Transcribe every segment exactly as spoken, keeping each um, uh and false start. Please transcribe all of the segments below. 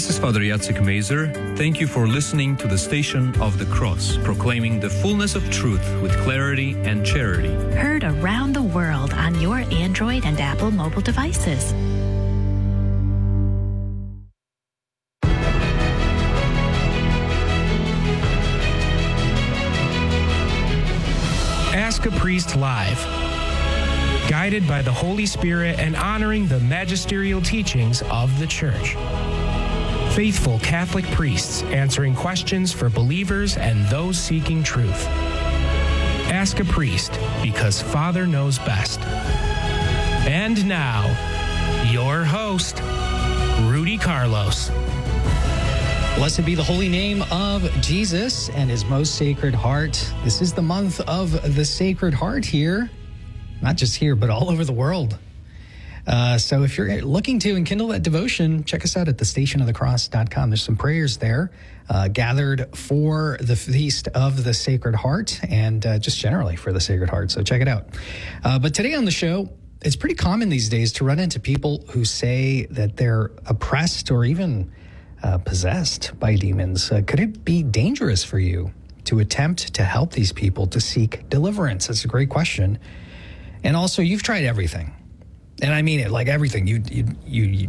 This is Father Jacek Mazer. Thank you for listening to the Station of the Cross, proclaiming the fullness of truth with clarity and charity. Heard around the world on your Android and Apple mobile devices. Ask a Priest Live. Guided by the Holy Spirit and honoring the magisterial teachings of the Church. Faithful Catholic priests answering questions for believers and those seeking truth. Ask a Priest, because Father knows best. And now, your host, Rudy Carlos. Blessed be the holy name of Jesus and his most sacred heart. This is the month of the Sacred Heart here, not just here, but all over the world. Uh, so if you're looking to enkindle that devotion, check us out at the station of the cross dot com. There's some prayers there uh, gathered for the Feast of the Sacred Heart and uh, just generally for the Sacred Heart. So check it out. Uh, but today on the show, it's pretty common these days to run into people who say that they're oppressed or even uh, possessed by demons. Uh, could it be dangerous for you to attempt to help these people to seek deliverance? That's a great question. And also, you've tried everything. And I mean it, like everything. You, you you you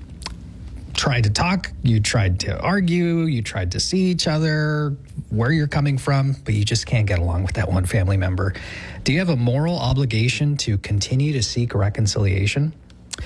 tried to talk, you tried to argue, you tried to see each other, where you're coming from, but you just can't get along with that one family member. Do you have a moral obligation to continue to seek reconciliation?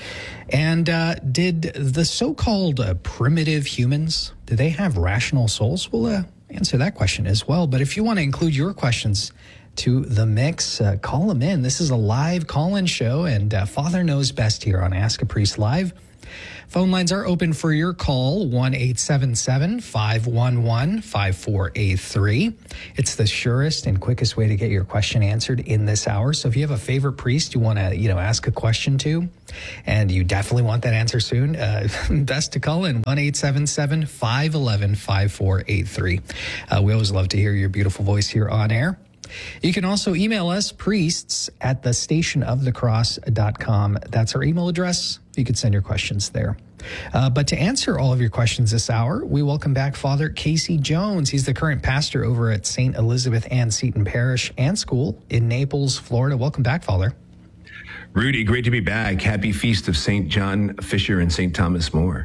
And uh, did the so-called uh, primitive humans, do they have rational souls? We'll uh, answer that question as well. But if you want to include your questions to the mix, uh, call them in. This is a live call-in show, and uh, Father knows best here on Ask a Priest Live. Phone lines are open for your call, one eight seven seven, five one one, five four eight three. It's the surest and quickest way to get your question answered in this hour. So if you have a favorite priest you want to, you know, ask a question to, and you definitely want that answer soon, uh, best to call in, one eight seven seven, five one one, five four eight three. Uh, we always love to hear your beautiful voice here on air. You can also email us, priests at the station of the cross dot com. That's our email address. You could send your questions there. Uh, but to answer all of your questions this hour, we welcome back Father Casey Jones. He's the current pastor over at Saint Elizabeth Ann Seton Parish and School in Naples, Florida. Welcome back, Father. Rudy, great to be back. Happy Feast of Saint John Fisher and Saint Thomas More.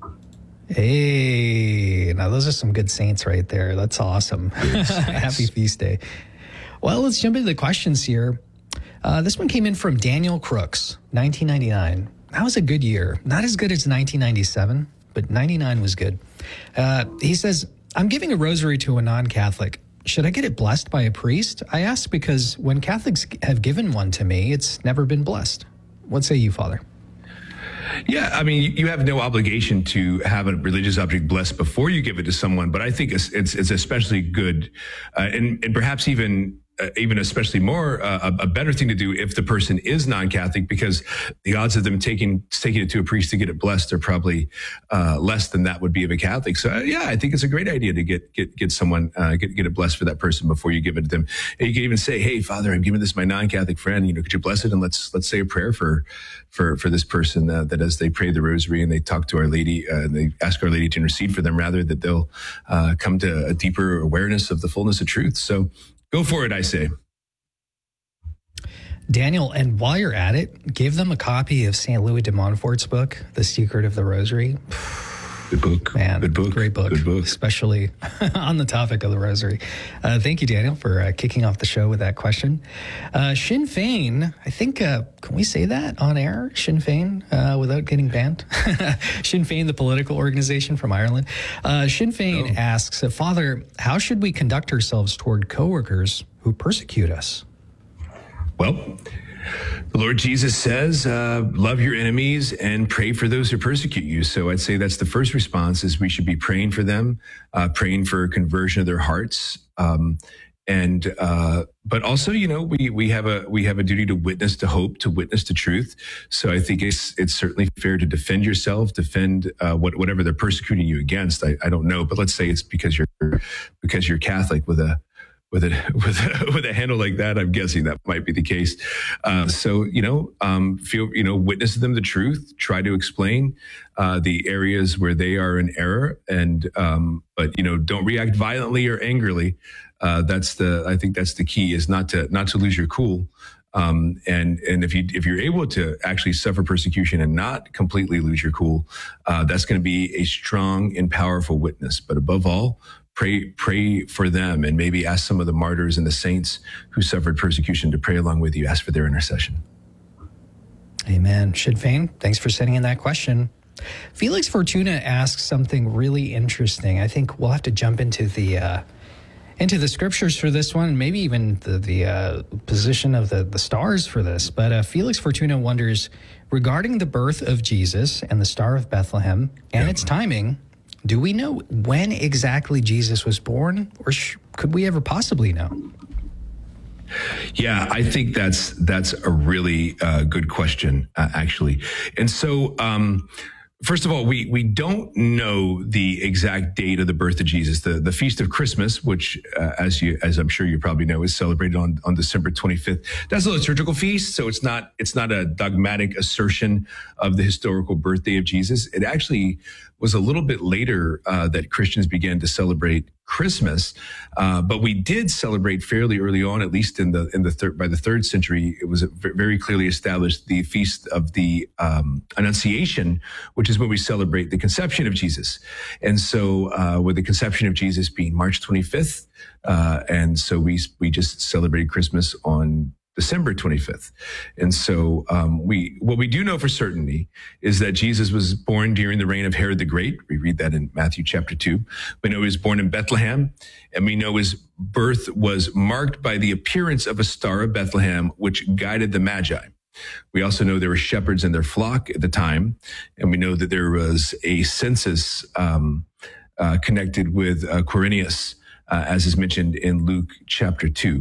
Hey, now those are some good saints right there. That's awesome. Yes, Happy feast day. Well, let's jump into the questions here. Uh, this one came in from Daniel Crooks, nineteen ninety-nine. That was a good year. Not as good as nineteen ninety-seven, but ninety-nine was good. Uh, he says, I'm giving a rosary to a non-Catholic. Should I get it blessed by a priest? I ask because when Catholics have given one to me, it's never been blessed. What say you, Father? Yeah, I mean, you have no obligation to have a religious object blessed before you give it to someone, but I think it's it's, it's especially good, uh, and, and perhaps even uh, even especially more uh, a, a better thing to do if the person is non-Catholic, because the odds of them taking taking it to a priest to get it blessed are probably uh, less than that would be of a Catholic. So uh, yeah, I think it's a great idea to get get get someone uh, get get it blessed for that person before you give it to them. And you can even say, "Hey, Father, I'm giving this to my non-Catholic friend. You know, could you bless it, and let's let's say a prayer for." for for this person, uh, that as they pray the rosary and they talk to Our Lady, uh, and they ask Our Lady to intercede for them, rather that they'll uh, come to a deeper awareness of the fullness of truth. So go for it, I say. Daniel, and while you're at it, give them a copy of Saint Louis de Montfort's book, The Secret of the Rosary. Good book. Man, good book. Great book. Good book. Especially on the topic of the rosary. Uh, thank you, Daniel, for uh, kicking off the show with that question. Uh, Sinn Féin, I think, uh, can we say that on air? Sinn Féin, uh, without getting banned? Sinn Féin, the political organization from Ireland. Uh, Sinn Féin oh. asks, Father, how should we conduct ourselves toward coworkers who persecute us? Well, the Lord Jesus says, uh, love your enemies and pray for those who persecute you. So I'd say that's the first response, is we should be praying for them, uh, praying for conversion of their hearts. Um, and, uh, but also, you know, we, we have a, we have a duty to witness to hope, to witness to truth. So I think it's, it's certainly fair to defend yourself, defend, uh, what, whatever they're persecuting you against. I, I don't know, but let's say it's because you're, because you're Catholic with a, with a with a, with a handle like that, I'm guessing that might be the case. Uh, so you know, um, feel you know, witness to them the truth. Try to explain uh, the areas where they are in error, and um, but you know, don't react violently or angrily. Uh, that's the I think that's the key, is not to not to lose your cool. Um, and and if you if you're able to actually suffer persecution and not completely lose your cool, uh, that's going to be a strong and powerful witness. But above all, Pray, pray for them, and maybe ask some of the martyrs and the saints who suffered persecution to pray along with you. Ask for their intercession. Amen. Sid Fein, thanks for sending in that question. Felix Fortuna asks something really interesting. I think we'll have to jump into the uh, into the scriptures for this one, maybe even the the uh, position of the the stars for this. But uh, Felix Fortuna wonders regarding the birth of Jesus and the Star of Bethlehem and yeah. its timing. Do we know when exactly Jesus was born, or sh- could we ever possibly know? Yeah, I think that's that's a really uh, good question, uh, actually. And so, um, first of all, we we don't know the exact date of the birth of Jesus. The the Feast of Christmas, which, uh, as you as I'm sure you probably know, is celebrated on, on December twenty-fifth. That's a liturgical feast, so it's not it's not a dogmatic assertion of the historical birthday of Jesus. It actually was a little bit later uh, that Christians began to celebrate Christmas, uh, but we did celebrate fairly early on, at least in the in the third by the third century. It was very clearly established the feast of the um, Annunciation, which is when we celebrate the conception of Jesus. And so, uh, with the conception of Jesus being March twenty-fifth, uh, and so we we just celebrated Christmas on December twenty-fifth. And so um, we what we do know for certainty is that Jesus was born during the reign of Herod the Great. We read that in Matthew chapter two. We know he was born in Bethlehem, and we know his birth was marked by the appearance of a star of Bethlehem, which guided the Magi. We also know there were shepherds in their flock at the time, and we know that there was a census um, uh, connected with uh, Quirinius, Uh, as is mentioned in Luke chapter two.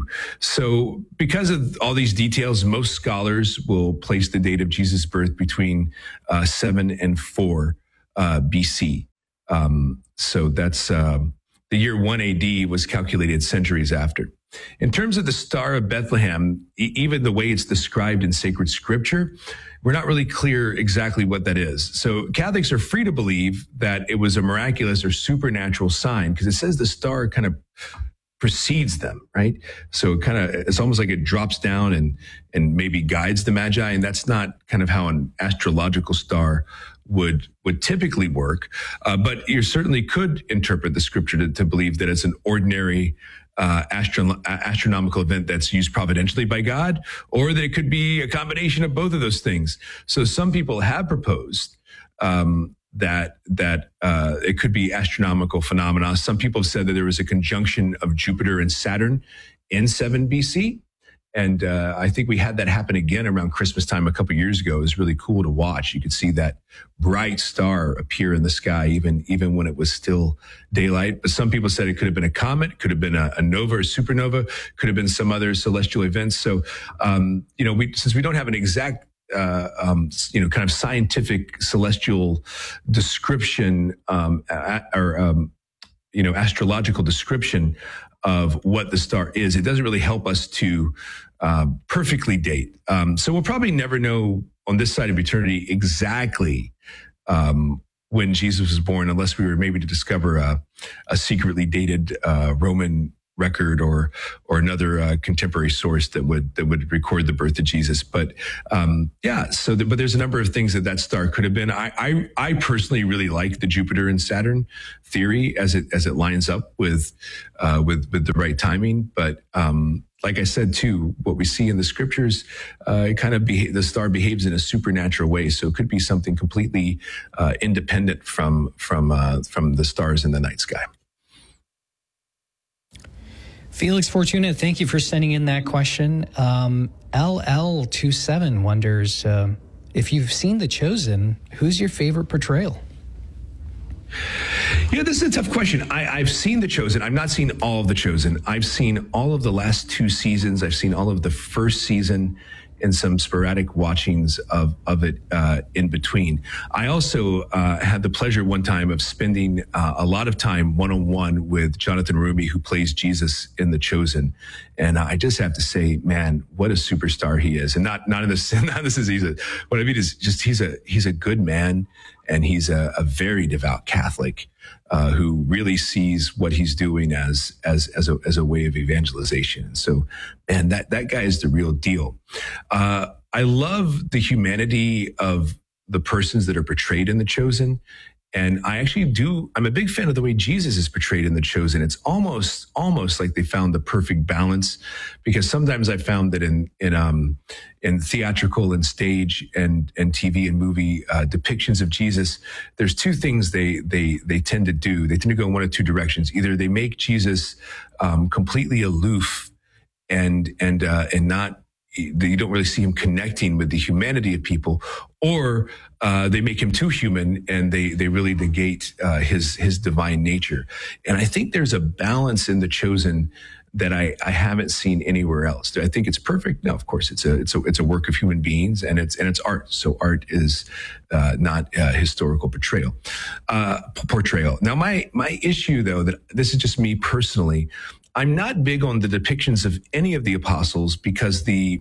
So because of all these details, most scholars will place the date of Jesus' birth between uh, seven and four uh, B C. Um, so that's uh, the year one A D was calculated centuries after. In terms of the Star of Bethlehem, e- even the way it's described in sacred scripture, we're not really clear exactly what that is. So Catholics are free to believe that it was a miraculous or supernatural sign, because it says the star kind of precedes them, right? So it kind of, it's almost like it drops down and, and maybe guides the Magi. And that's not kind of how an astrological star would, would typically work. Uh, but you certainly could interpret the scripture to, to believe that it's an ordinary Uh, astro- astronomical event that's used providentially by God, or that it could be a combination of both of those things. So some people have proposed um, that that uh, it could be astronomical phenomena. Some people have said that there was a conjunction of Jupiter and Saturn in seven B C. And uh, I think we had that happen again around Christmas time a couple of years ago. It was really cool to watch. You could see that bright star appear in the sky, even even when it was still daylight. But some people said it could have been a comet, could have been a, a nova or supernova, could have been some other celestial events. So, um, you know, we since we don't have an exact Uh, um, you know, kind of scientific celestial description um, uh, or, um, you know, astrological description of what the star is, it doesn't really help us to uh, perfectly date. Um, so we'll probably never know on this side of eternity exactly um, when Jesus was born, unless we were maybe to discover a, a secretly dated uh, Roman record or or another uh, contemporary source that would that would record the birth of Jesus. But um, yeah, so the, but there's a number of things that that star could have been. I, I I personally really like the Jupiter and Saturn theory as it as it lines up with uh, with with the right timing. But um, like I said too, what we see in the scriptures, uh, it kind of beha- the star behaves in a supernatural way. So it could be something completely uh, independent from from uh, from the stars in the night sky. Felix Fortuna, thank you for sending in that question. Um, L L twenty-seven wonders uh, if you've seen The Chosen, who's your favorite portrayal? You know, this is a tough question. I, I've seen The Chosen. I've not seen all of The Chosen. I've seen all of the last two seasons. I've seen all of the first season. and some sporadic watchings of, of it uh, in between. I also uh, had the pleasure one time of spending uh, a lot of time one-on-one with Jonathan Rumi, who plays Jesus in The Chosen. And I just have to say, man, what a superstar he is. And not, not in this, not this is, he's a, what I mean is just, he's a, he's a good man, and he's a, a very devout Catholic, uh, who really sees what he's doing as, as, as a, as a way of evangelization. And so, man, that, that guy is the real deal. Uh, I love the humanity of the persons that are portrayed in The Chosen. And I actually do, I'm a big fan of the way Jesus is portrayed in The Chosen. It's almost, almost like they found the perfect balance, because sometimes I found that in, in, um, in theatrical and stage and, and T V and movie, uh, depictions of Jesus, there's two things they, they, they tend to do. They tend to go in one of two directions. Either they make Jesus, um, completely aloof and, and, uh, and not, you don't really see him connecting with the humanity of people, or uh, they make him too human and they they really negate uh, his his divine nature. And I think there's a balance in The Chosen that I, I haven't seen anywhere else. Do I think it's perfect? No, of course it's a it's a it's a work of human beings, and it's and it's art. So art is uh, not uh, historical portrayal. Uh, portrayal. Now, my my issue though, that this is just me personally, I'm not big on the depictions of any of the apostles, because the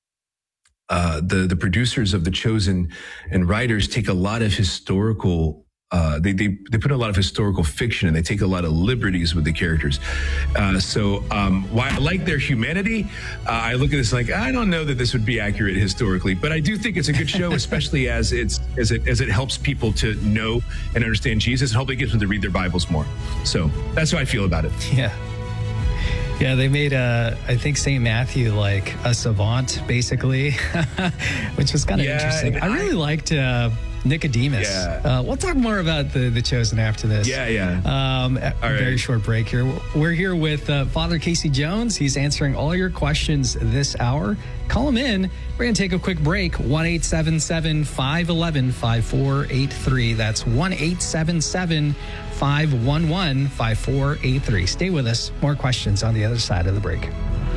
uh, the the producers of The Chosen and writers take a lot of historical. Uh, they, they they put a lot of historical fiction, and they take a lot of liberties with the characters. Uh, so um, while I like their humanity, uh, I look at this like, I don't know that this would be accurate historically, but I do think it's a good show, especially as it's as it as it helps people to know and understand Jesus, and hopefully gets them to read their Bibles more. So that's how I feel about it. Yeah. Yeah, they made, uh, I think, Saint Matthew like a savant, basically, which was kind of yeah, interesting. I really I, liked uh, Nicodemus. Yeah. Uh, we'll talk more about the, the Chosen after this. Yeah, yeah. Um, a all very right. short break here. We're here with uh, Father Casey Jones. He's answering all your questions this hour. Call him in. We're going to take a quick break. one eight seven seven, five one one, five four eight three. That's one eight seven seven, five one one, five four eight three. Stay with us. More questions on the other side of the break.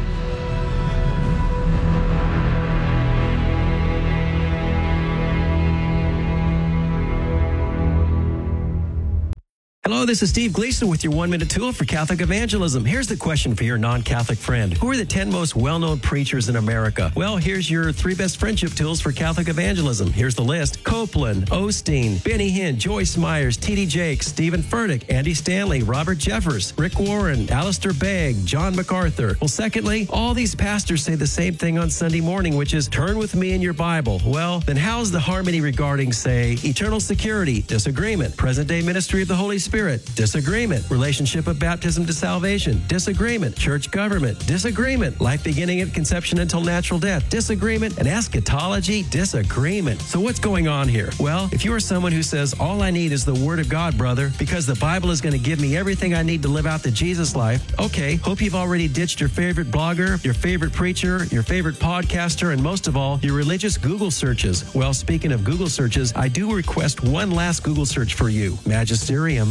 Hello, this is Steve Gleason with your one-minute tool for Catholic evangelism. Here's the question for your non-Catholic friend. Who are the ten most well-known preachers in America? Well, here's your three best friendship tools for Catholic evangelism. Here's the list. Copeland, Osteen, Benny Hinn, Joyce Myers, T D Jakes, Stephen Furtick, Andy Stanley, Robert Jeffers, Rick Warren, Alistair Begg, John MacArthur. Well, secondly, all these pastors say the same thing on Sunday morning, which is turn with me in your Bible. Well, then how's the harmony regarding, say, eternal security? Disagreement. Present-day ministry of the Holy Spirit? Disagreement. Relationship of baptism to salvation? Disagreement. Church government? Disagreement. Life beginning at conception until natural death? Disagreement. And eschatology? Disagreement. So what's going on here? Well, if you are someone who says, all I need is the Word of God, brother, because the Bible is going to give me everything I need to live out the Jesus life, okay, hope you've already ditched your favorite blogger, your favorite preacher, your favorite podcaster, and most of all, your religious Google searches. Well, speaking of Google searches, I do request one last Google search for you. Magisterium.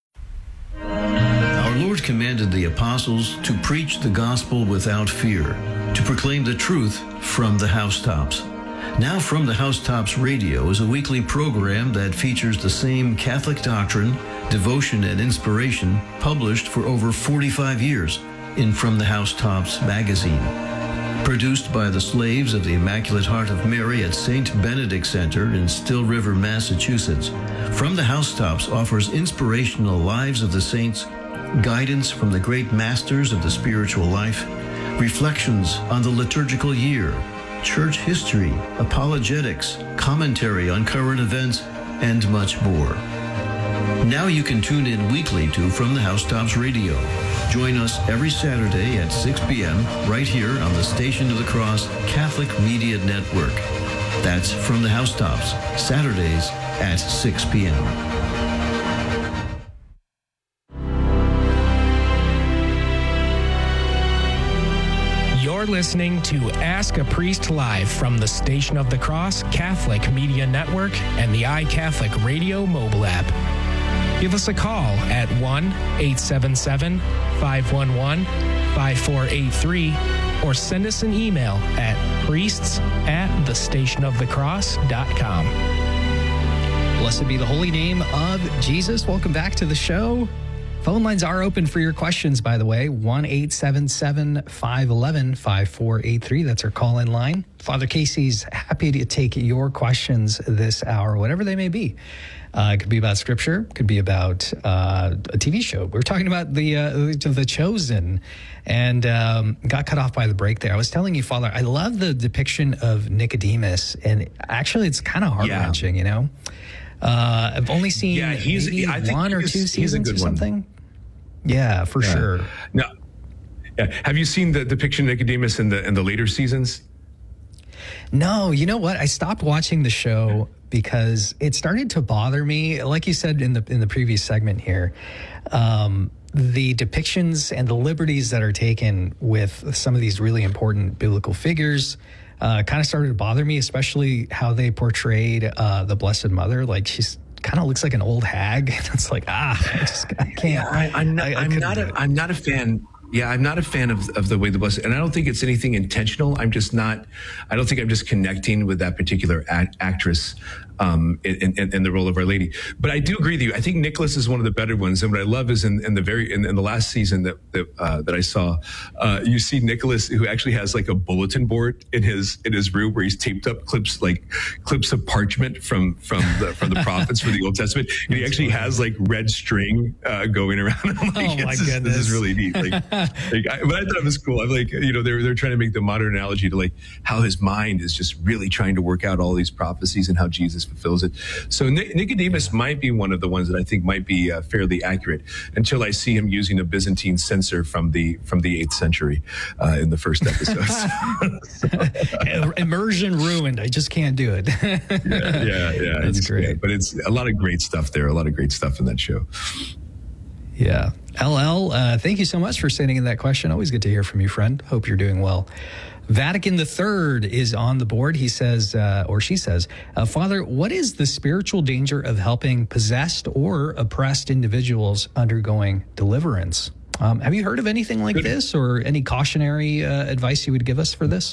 Our Lord commanded the apostles to preach the gospel without fear, to proclaim the truth from the housetops. Now From the Housetops Radio is a weekly program that features the same Catholic doctrine, devotion, and inspiration published for over forty-five years in From the Housetops magazine. Produced by the slaves of the Immaculate Heart of Mary at Saint Benedict Center in Still River, Massachusetts, From the Housetops offers inspirational lives of the saints, guidance from the great masters of the spiritual life, reflections on the liturgical year, church history, apologetics, commentary on current events, and much more. Now you can tune in weekly to From the Housetops Radio. Join us every Saturday at six p.m. right here on the Station of the Cross Catholic Media Network. That's From the Housetops, Saturdays at six p.m. You're listening to Ask a Priest Live from the Station of the Cross Catholic Media Network and the iCatholic Radio mobile app. Give us a call at one eight seven seven, five one one, five four eight three or send us an email at priests at the station of the cross dot com. Blessed be the holy name of Jesus. Welcome back to the show. Phone lines are open for your questions, by the way. one eight seven seven, five one one, five four eight three. That's our call-in line. Father Casey's happy to take your questions this hour, whatever they may be. Uh, it could be about scripture, could be about uh, a T V show. We were talking about the uh, the Chosen, and um, got cut off by the break there. I was telling you, Father, I love the depiction of Nicodemus, and actually, it's kind of heart-wrenching, yeah. you know? Uh, I've only seen yeah, he's, maybe I think one or he's, two seasons or something. One. Yeah, for yeah. sure. Now, yeah. Have you seen the depiction of Nicodemus in the in the later seasons? No, you know what? I stopped watching the show because it started to bother me. Like you said in the in the previous segment here, um, the depictions and the liberties that are taken with some of these really important biblical figures uh, kind of started to bother me, especially how they portrayed uh, the Blessed Mother. Like she's kind of looks like an old hag. It's like, ah, I just I can't. Yeah, I, I'm not. I, I I'm not. A, I'm not a fan. Yeah, I'm not a fan of, of the way the Blessed, and I don't think it's anything intentional. I'm just not. I don't think I'm just connecting with that particular act, actress um, in, in, in the role of Our Lady. But I do agree with you. I think Nicholas is one of the better ones. And what I love is in, in the very in, in the last season that that, uh, that I saw, uh, you see Nicholas, who actually has like a bulletin board in his in his room where he's taped up clips like clips of parchment from from the from the prophets from the Old Testament, and he actually has like red string uh, going around. I'm like, oh my this, goodness, is, this is really neat. Like, like I, but I thought it was cool. I'm like, you know, they're they're trying to make the modern analogy to like how his mind is just really trying to work out all these prophecies and how Jesus fulfills it. So Nicodemus might be one of the ones that I think might be uh, fairly accurate until I see him using a Byzantine censer from the from the eighth century uh, in the first episode. So. Immersion ruined. I just can't do it. yeah, yeah, yeah. That's it's, great. Yeah, but it's a lot of great stuff there. A lot of great stuff in that show. Yeah. L L, uh, thank you so much for sending in that question. Always good to hear from you, friend. Hope you're doing well. Vatican the Third is on the board. He says, uh, or she says, uh, Father, what is the spiritual danger of helping possessed or oppressed individuals undergoing deliverance? Um, have you heard of anything like this, or any cautionary uh, advice you would give us for this?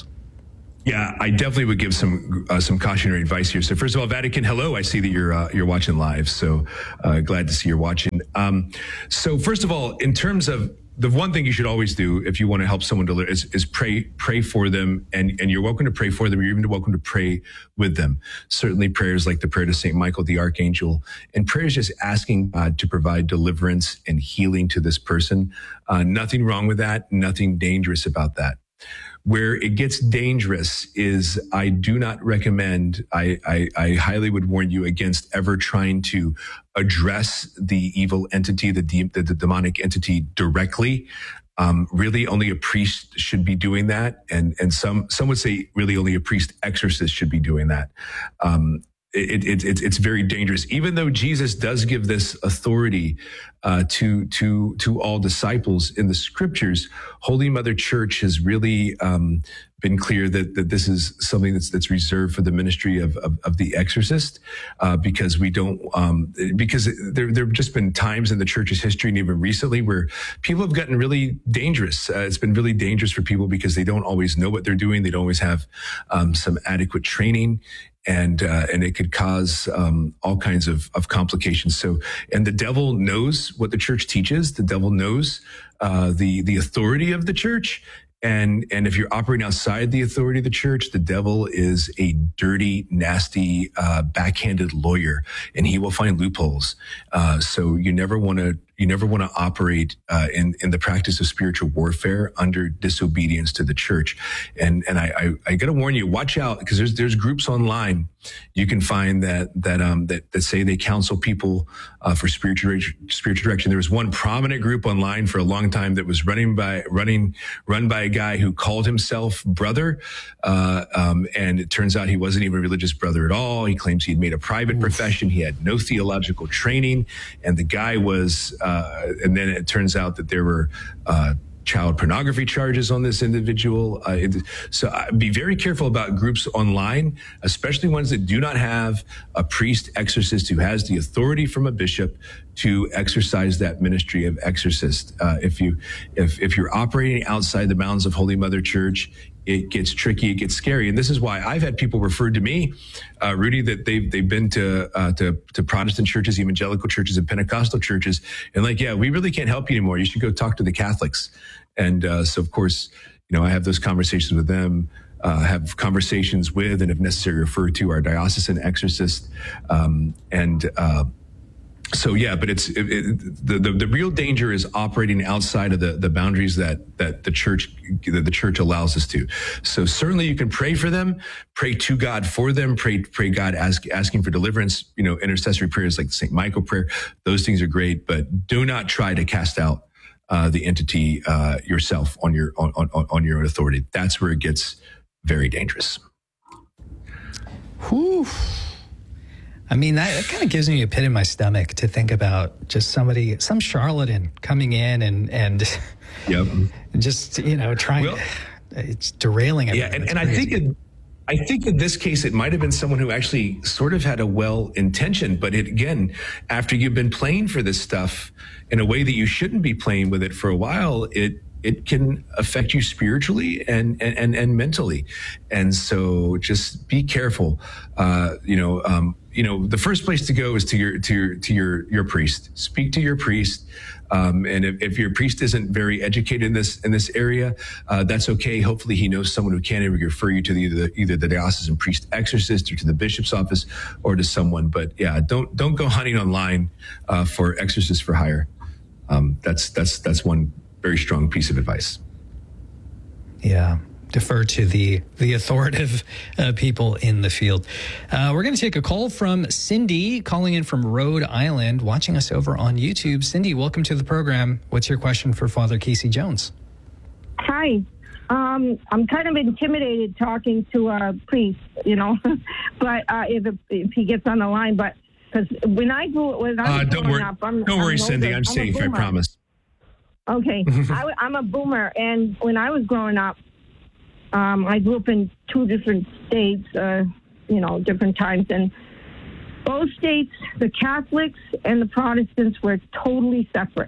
Yeah, I definitely would give some uh, some cautionary advice here. So first of all, Vatican, hello. I see that you're uh, you're watching live. So uh, glad to see you're watching. Um, so first of all, in terms of the one thing you should always do if you want to help someone deliver is, is pray pray for them, and and you're welcome to pray for them. You're even welcome to pray with them. Certainly, prayers like the prayer to Saint Michael the Archangel, and prayers just asking God to provide deliverance and healing to this person. Uh, nothing wrong with that. Nothing dangerous about that. Where it gets dangerous is I do not recommend, I, I, I highly would warn you against ever trying to address the evil entity, the, de- the, the demonic entity directly. Um, really only a priest should be doing that. And, and some, some would say really only a priest exorcist should be doing that. Um, It, it, it, it's very dangerous, even though Jesus does give this authority uh, to to to all disciples in the scriptures. Holy Mother Church has really um, been clear that that this is something that's that's reserved for the ministry of of, of the exorcist, uh, because we don't um, because there there have just been times in the church's history and even recently where people have gotten really dangerous. Uh, it's been really dangerous for people because they don't always know what they're doing. They don't always have um, some adequate training. And, uh, and it could cause, um, all kinds of, of complications. So, and the devil knows what the church teaches. The devil knows, uh, the, the authority of the church. And, and if you're operating outside the authority of the church, the devil is a dirty, nasty, uh, backhanded lawyer, and he will find loopholes. Uh, so you never want to, you never want to operate, uh, in, in the practice of spiritual warfare under disobedience to the church. And, and I, I, I got to warn you, watch out, because there's, there's groups online you can find that, that, um, that, that say they counsel people, uh, for spiritual, spiritual direction. There was one prominent group online for a long time that was running by, running, run by a guy who called himself brother. Uh, um, and it turns out he wasn't even a religious brother at all. He claims he had made a private Oof. profession. He had no theological training. And the guy was, uh, and then it turns out that there were, uh, child pornography charges on this individual. Uh, it, so uh, be very careful about groups online, especially ones that do not have a priest exorcist who has the authority from a bishop to exercise that ministry of exorcist. Uh, if you, if, if you're operating outside the bounds of Holy Mother Church, it gets tricky, it gets scary. And this is why I've had people referred to me, uh, Rudy, that they've, they've been to, uh, to, to Protestant churches, evangelical churches, and Pentecostal churches. And like, yeah, we really can't help you anymore. You should go talk to the Catholics. And, uh, so of course, you know, I have those conversations with them, uh, have conversations with, and if necessary, refer to our diocesan exorcist. Um, and, uh, So yeah, but it's it, it, the, the the real danger is operating outside of the, the boundaries that that the church that the church allows us to. So certainly you can pray for them, pray to God for them, pray pray God ask, asking for deliverance. You know, intercessory prayers like the Saint Michael prayer, those things are great, but do not try to cast out uh, the entity uh, yourself on your on, on on your own authority. That's where it gets very dangerous. Whew. I mean, that, that kind of gives me a pit in my stomach to think about just somebody, some charlatan coming in and, and yep. just, you know, trying, well, it's derailing everything. Yeah, and, and I think it, I think in this case, it might have been someone who actually sort of had a well intention, but it, again, after you've been playing for this stuff in a way that you shouldn't be playing with it for a while, it, it can affect you spiritually and, and, and, and mentally. And so just be careful. Uh, you know, um, you know, the first place to go is to your, to your, to your, your priest. Speak to your priest. Um, and if, if your priest isn't very educated in this, in this area, uh, that's okay. Hopefully he knows someone who can refer you to the, either, the, either the diocesan priest exorcist or to the bishop's office or to someone. But yeah, don't, don't go hunting online, uh, for exorcists for hire. Um, that's, that's, that's one very strong piece of advice. Yeah. Defer to the the authoritative uh, people in the field. Uh, we're going to take a call from Cindy, calling in from Rhode Island, watching us over on YouTube. Cindy, welcome to the program. What's your question for Father Casey Jones? Hi. Um, I'm kind of intimidated talking to a priest, you know, but uh, if, if he gets on the line. But because when I grew, when I was uh, don't worry, up, I'm, don't I'm worry, older. Cindy. I'm, I'm safe. I promise. Okay, I, I'm a boomer, and when I was growing up, um, I grew up in two different states, uh, you know, different times, and both states, the Catholics and the Protestants were totally separate.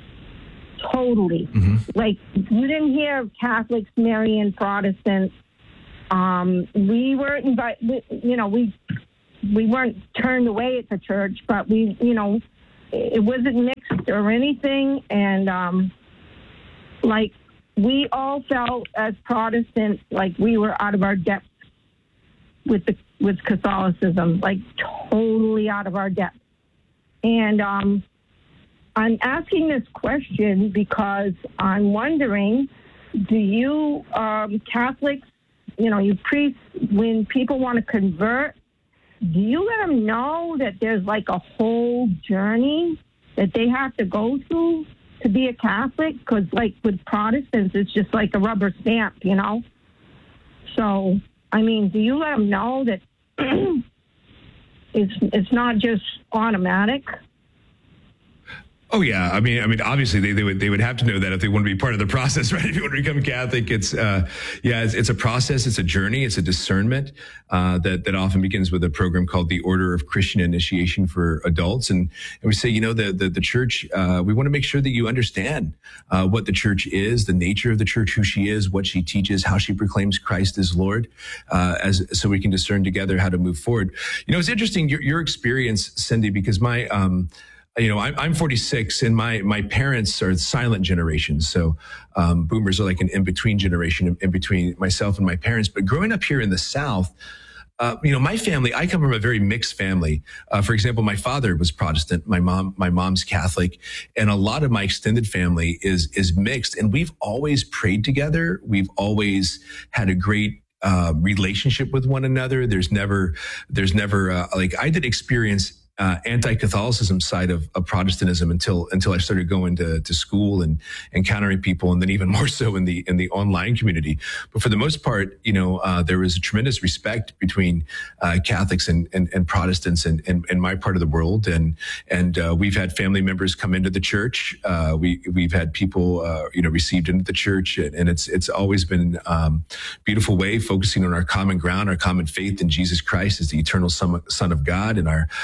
Totally. Mm-hmm. Like, you didn't hear of Catholics marrying Protestants. Um, we weren't invited, you know, we we weren't turned away at the church, but we, you know, it wasn't mixed or anything. And, um, like, we all felt as Protestants like we were out of our depth with the with Catholicism, like totally out of our depth. And um, I'm asking this question because I'm wondering, do you um, Catholics, you know, you priests, when people want to convert, do you let them know that there's like a whole journey that they have to go through to be a Catholic? Because like with Protestants, it's just like a rubber stamp, you know? So, I mean, do you let them know that it's it's not just automatic? Oh yeah, I mean, I mean, obviously they, they would they would have to know that if they want to be part of the process, right? If you want to become Catholic, it's uh, yeah, it's, it's a process, it's a journey, it's a discernment uh, that that often begins with a program called the Order of Christian Initiation for Adults, and, and we say, you know, the the, the church, uh, we want to make sure that you understand uh, what the church is, the nature of the church, who she is, what she teaches, how she proclaims Christ as Lord, uh, as so we can discern together how to move forward. You know, it's interesting your your experience, Cindy, because my um. You know, I'm, I'm forty-six, and my my parents are silent generation. So um, boomers are like an in-between generation, in between myself and my parents. But growing up here in the South, uh, you know, my family, I come from a very mixed family. Uh, for example, my father was Protestant, my mom, my mom's Catholic, and a lot of my extended family is is mixed. And we've always prayed together. We've always had a great uh, relationship with one another. There's never, there's never uh, like I did experience. Uh, anti-Catholicism side of, of Protestantism until until I started going to, to school and encountering people, and then even more so in the in the online community. But for the most part, you know, uh, there was a tremendous respect between uh, Catholics and, and, and Protestants in, in, in my part of the world, and and uh, we've had family members come into the church. Uh, we we've had people uh, you know received into the church, and, and it's it's always been um, beautiful way focusing on our common ground, our common faith in Jesus Christ as the eternal Son, Son of God, and our our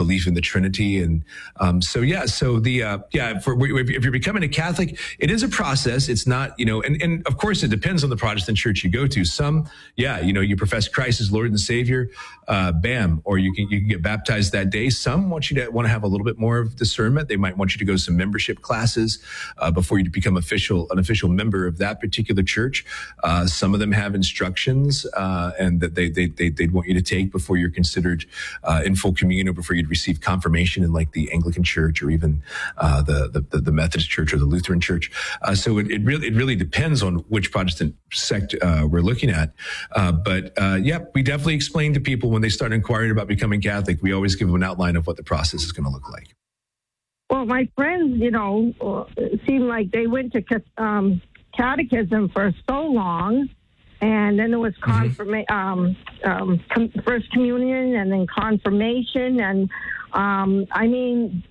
belief in the Trinity. And um, so, yeah, so the, uh, yeah, for, if you're becoming a Catholic, it is a process. It's not, you know, and, and of course it depends on the Protestant church you go to. Some, yeah, you know, you profess Christ as Lord and Savior, uh, bam, or you can, you can get baptized that day. Some want you to want to have a little bit more of discernment. They might want you to go to some membership classes uh, before you become official, an official member of that particular church. Uh, some of them have instructions uh, and that they, they, they, they'd want you to take before you're considered uh, in full communion or before you'd receive confirmation in like the Anglican church or even uh, the, the, the Methodist church or the Lutheran church. Uh, so it, it really, it really depends on which Protestant sect uh, we're looking at. Uh, but uh, yeah, we definitely explain to people when they start inquiring about becoming Catholic, we always give them an outline of what the process is going to look like. Well, my friends, you know, seemed like they went to um, catechism for so long, and then there was confirma- mm-hmm. um, um, com- first communion and then confirmation. And um, I mean,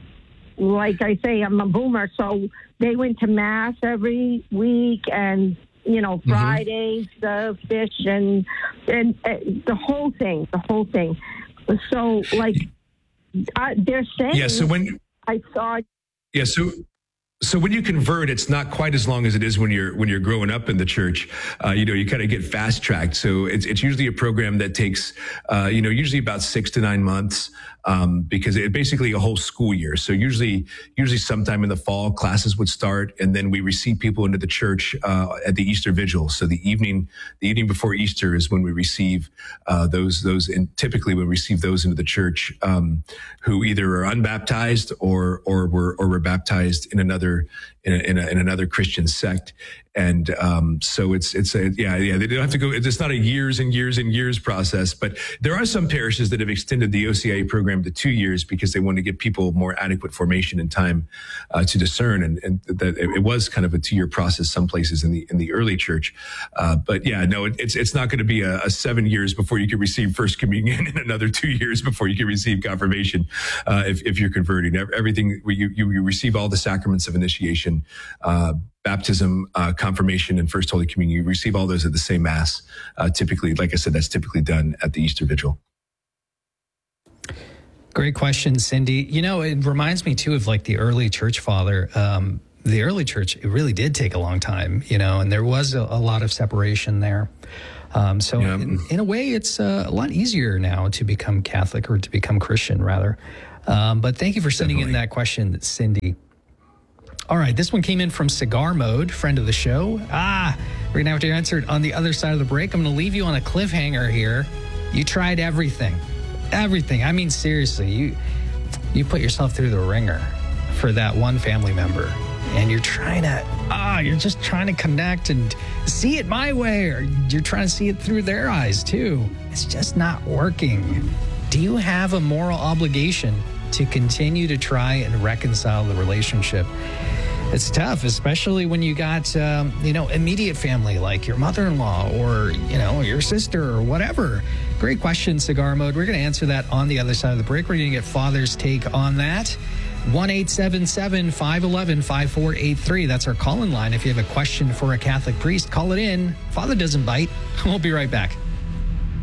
like I say, I'm a boomer, so they went to Mass every week and, you know, Fridays, mm-hmm. the fish and, and uh, the whole thing, the whole thing. So, like, uh, they're saying... Yeah, so when... I saw... Yeah, so... So when you convert, it's not quite as long as it is when you're when you're growing up in the church. Uh, you know, you kind of get fast tracked. So it's it's usually a program that takes, uh, you know, usually about six to nine months um, because it basically a whole school year. So usually usually sometime in the fall, classes would start, and then we receive people into the church uh, at the Easter Vigil. So the evening the evening before Easter is when we receive uh, those those and typically we receive those into the church um, who either are unbaptized or or were or were baptized in another. In, a, in, a, in another Christian sect. And um, so it's, it's a, yeah, yeah, they don't have to go, it's not a years and years and years process, but there are some parishes that have extended the O C I A program to two years because they want to give people more adequate formation and time uh, to discern. And, and that it was kind of a two year process, some places in the, in the early church. Uh, but yeah, no, it, it's, it's not going to be a, a seven years before you can receive first communion and another two years before you can receive confirmation. Uh, if, if you're converting, everything, you, you, you receive all the sacraments of initiation, uh, baptism, uh, confirmation, and First Holy Communion. You receive all those at the same Mass. Uh, typically, like I said, that's typically done at the Easter Vigil. Great question, Cindy. You know, it reminds me, too, of like the early church father. Um, the early church, it really did take a long time, you know, and there was a, a lot of separation there. Um, so yeah. in, in a way, it's uh, a lot easier now to become Catholic or to become Christian, rather. Um, but thank you for sending Definitely. in that question, Cindy. All right, this one came in from Cigar Mode, friend of the show. Ah, we're going to have to answer it on the other side of the break. I'm going to leave you on a cliffhanger here. You tried everything. Everything. I mean, seriously, you you put yourself through the ringer for that one family member. And you're trying to, ah, you're just trying to connect and see it my way, or you're trying to see it through their eyes, too. It's just not working. Do you have a moral obligation to continue to try and reconcile the relationship? It's tough, especially when you got, um, you know, immediate family like your mother-in-law or, you know, your sister or whatever. Great question, Cigar Mode. We're going to answer that on the other side of the break. We're going to get Father's take on that. one eight seven seven, five one one, five four eight three. That's our call-in line. If you have a question for a Catholic priest, call it in. Father doesn't bite. We'll be right back.